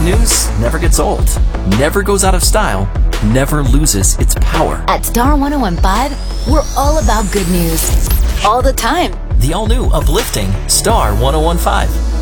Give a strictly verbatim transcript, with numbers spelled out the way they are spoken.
news never gets old, never goes out of style, never loses its power. At Star one oh one point five, we're all about good news. All the time. The all-new uplifting Star one oh one point five.